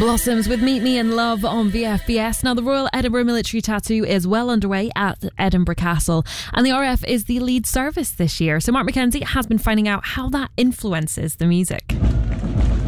Blossoms with Meet Me in Love on VFBS. Now, the Royal Edinburgh Military Tattoo is well underway at Edinburgh Castle, and the RF is the lead service this year. So Mark McKenzie has been finding out how that influences the music.